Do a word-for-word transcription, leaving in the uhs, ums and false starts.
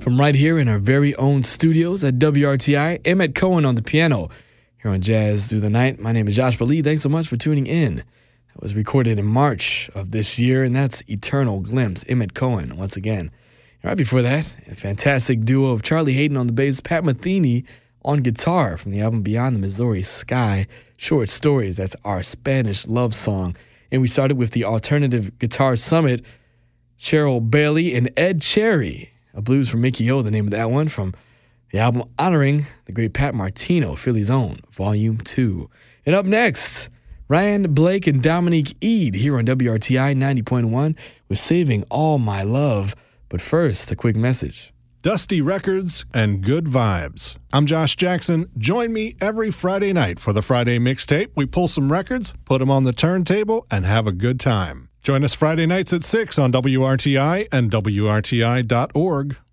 From right here in our very own studios at W R T I, Emmett Cohen on the piano. Here on Jazz Through the Night, my name is Josh Lee. Thanks so much for tuning in. That was recorded in March of this year, and that's Eternal Glimpse, Emmett Cohen, once again. And right before that, a fantastic duo of Charlie Hayden on the bass, Pat Metheny on guitar from the album Beyond the Missouri Sky, Short Stories. That's our Spanish love song. And we started with the Alternative Guitar Summit, Cheryl Bailey and Ed Cherry. A Blues for Mickey O, the name of that one, from the album honoring the great Pat Martino, Philly's Own, Volume two. And up next, Ryan Blake and Dominique Eade here on W R T I ninety point one with Saving All My Love. But first, a quick message. Dusty Records and Good Vibes. I'm Josh Jackson. Join me every Friday night for the Friday Mixtape. We pull some records, put them on the turntable, and have a good time. Join us Friday nights at six on W R T I and W R T I dot org.